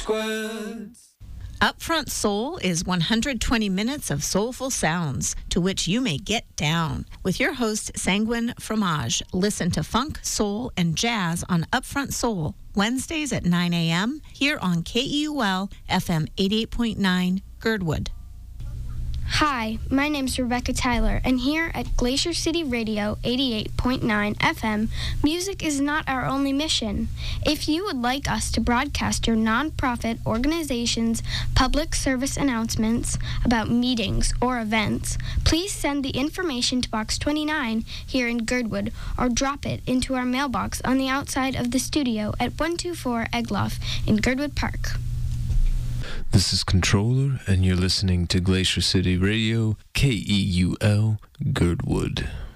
Upfront Soul is 120 minutes of soulful sounds to which you may get down. With your host, Sanguine Fromage, listen to funk, soul, and jazz on Upfront Soul, Wednesdays at 9 a.m. here on KEUL FM 88.9 Girdwood. Hi, my name's Rebecca Tyler, and here at Glacier City Radio 88.9 FM, music is not our only mission. If you would like us to broadcast your nonprofit organization's public service announcements about meetings or events, please send the information to Box 29 here in Girdwood or drop it into our mailbox on the outside of the studio at 124 Egloff in Girdwood Park. This is Controller, and you're listening to Glacier City Radio, KEUL, Girdwood.